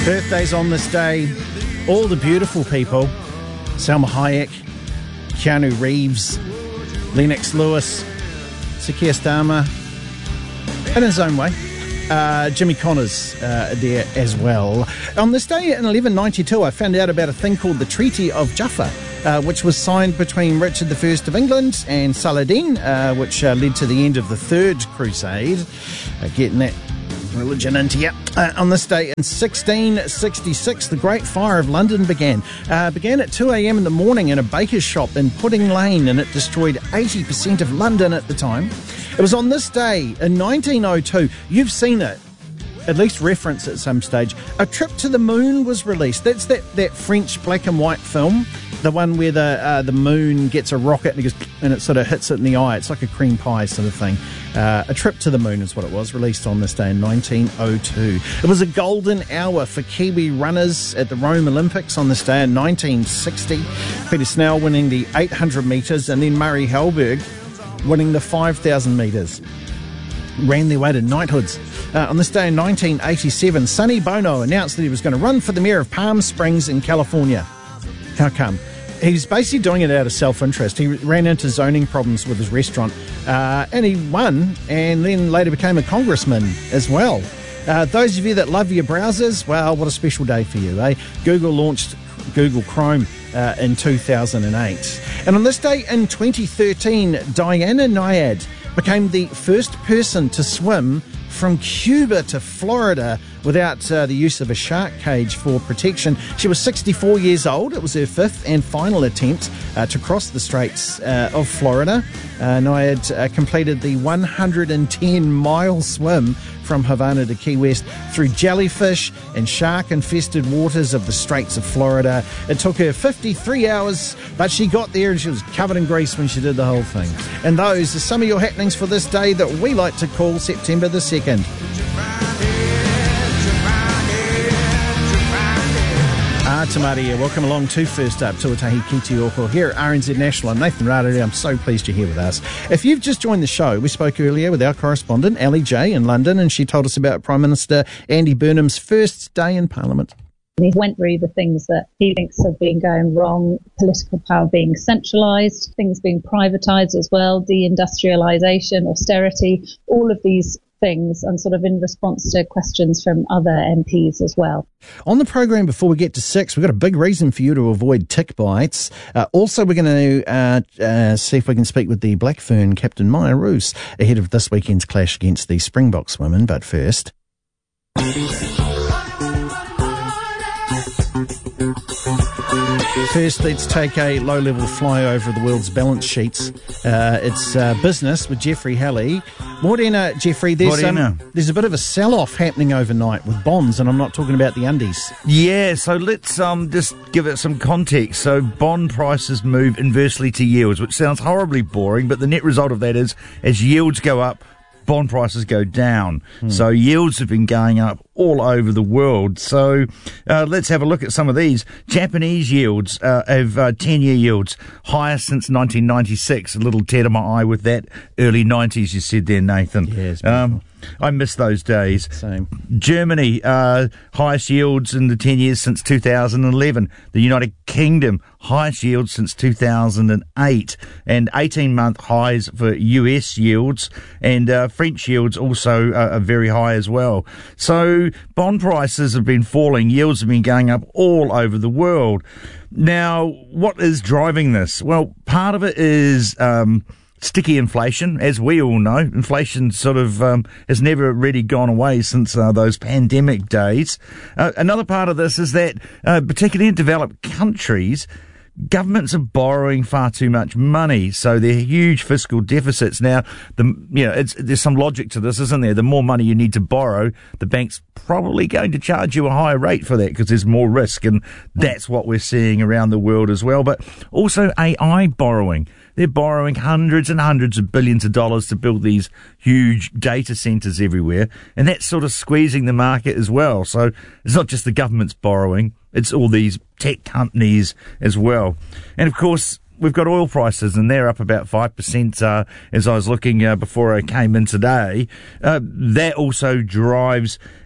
Birthdays on this day, all the beautiful people. Salma Hayek, Keanu Reeves, Lennox Lewis, Sir Keir Starmer, in his own way. Jimmy Connors there as well. On this day in 1192, I found out about a thing called the Treaty of Jaffa, which was signed between Richard I of England and Saladin, which led to the end of the Third Crusade. Getting that religion into you. On this day in 1666, the Great Fire of London began. Began at 2 a.m. in the morning in a baker's shop in Pudding Lane, and it destroyed 80% of London at the time. It was on this day in 1902, you've seen it, at least reference at some stage, A Trip to the Moon was released. That's that French black and white film, the one where the moon gets a rocket and it sort of hits it in the eye. It's like a cream pie sort of thing. A Trip to the Moon is what it was, released on this day in 1902. It was a golden hour for Kiwi runners at the Rome Olympics on this day in 1960. Peter Snell winning the 800 metres, and then Murray Halberg winning the 5,000 metres. Ran their way to knighthoods. On this day in 1987, Sonny Bono announced that he was going to run for the mayor of Palm Springs in California. How come? He's basically doing it out of self-interest. He ran into zoning problems with his restaurant, and he won, and then later became a congressman as well. Those of you that love your browsers, well, what a special day for you, eh? Google launched Google Chrome in 2008. And on this day in 2013, Diana Nyad became the first person to swim from Cuba to Florida without the use of a shark cage for protection. She was 64 years old. It was her fifth and final attempt to cross the Straits of Florida. Nyad completed the 110-mile swim from Havana to Key West through jellyfish and shark-infested waters of the Straits of Florida. It took her 53 hours, but she got there and she was covered in grease when she did the whole thing. And those are some of your happenings for this day that we like to call September the 2nd. Tamari here. Welcome along to First Up, Tuatahi Ki Te Oko here at RNZ National. I'm Nathan Rarere. I'm so pleased you're here with us. If you've just joined the show, we spoke earlier with our correspondent, Ali J in London, and she told us about Prime Minister Andy Burnham's first day in Parliament. He went through the things that he thinks have been going wrong, political power being centralised, things being privatised as well, deindustrialisation, austerity, all of these things, and sort of in response to questions from other MPs as well. On the program, before we get to 6, we've got a big reason for you to avoid tick bites. Also, we're going to see if we can speak with the Blackfern captain, Maya Roos, ahead of this weekend's clash against the Springboks women. But first... First, let's take a low-level flyover of the world's balance sheets. It's business with Jeffrey Halley. Morena, Jeffrey, there's a bit of a sell-off happening overnight with bonds, and I'm not talking about the undies. Yeah, so let's just give it some context. So bond prices move inversely to yields, which sounds horribly boring, but the net result of that is as yields go up, bond prices go down. So yields have been going up all over the world. So let's have a look at some of these. Japanese yields have 10-year yields, highest since 1996. A little tear to my eye with that. Early 90s, you said there, Nathan. Yes. I miss those days. Same. Germany, highest yields in the 10 years since 2011. The United Kingdom, highest yields since 2008. And 18-month highs for US yields. And French yields also are very high as well. So bond prices have been falling. Yields have been going up all over the world. Now, what is driving this? Well, part of it is... sticky inflation, as we all know. Inflation sort of has never really gone away since those pandemic days. Another part of this is that, particularly in developed countries, governments are borrowing far too much money, so they're huge fiscal deficits. Now, there's some logic to this, isn't there? The more money you need to borrow, the bank's probably going to charge you a higher rate for that because there's more risk, and that's what we're seeing around the world as well. But also AI borrowing. They're borrowing hundreds and hundreds of billions of dollars to build these huge data centres everywhere, and that's sort of squeezing the market as well. So it's not just the government's borrowing, it's all these tech companies as well. And of course, we've got oil prices, and they're up about 5% as I was looking before I came in today. That also drives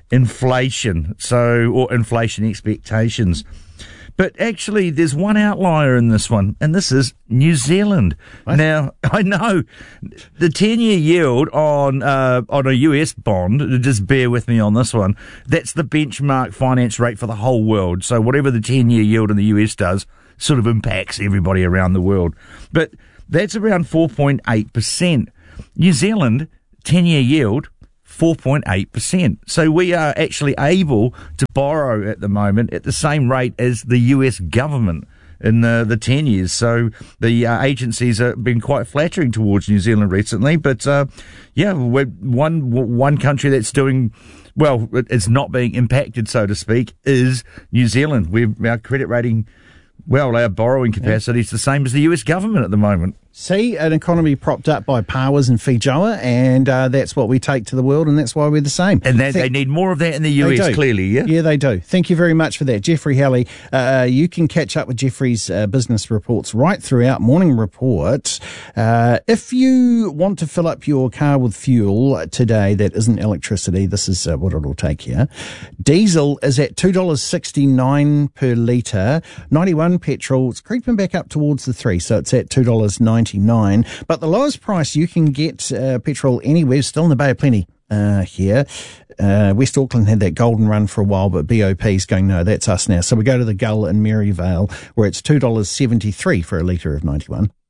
inflation, or inflation expectations. But actually, there's one outlier in this one, and this is New Zealand. What? Now, I know the 10-year yield on a US bond, just bear with me on this one, that's the benchmark finance rate for the whole world. So whatever the 10-year yield in the US does sort of impacts everybody around the world. But that's around 4.8%. New Zealand, 10-year yield, 4.8%. So we are actually able to borrow at the moment at the same rate as the US government in the 10 years. So the agencies have been quite flattering towards New Zealand recently. But we're one country that's doing well, it's not being impacted, so to speak, is New Zealand. Our credit rating, our borrowing capacity is the same as the US government at the moment. See, an economy propped up by powers and Fijoa, and that's what we take to the world, and that's why we're the same. And they need more of that in the US, clearly, yeah? Yeah, they do. Thank you very much for that. Jeffrey Halley, you can catch up with Jeffrey's business reports right throughout Morning Report. If you want to fill up your car with fuel today that isn't electricity, this is what it'll take here. Diesel is at $2.69 per litre. 91 petrol, it's creeping back up towards the 3, so it's at $2.99. But the lowest price you can get petrol anywhere, still in the Bay of Plenty here. West Auckland had that golden run for a while, but BOP's going, no, that's us now. So we go to the Gull in Maryvale, where it's $2.73 for a litre of 91.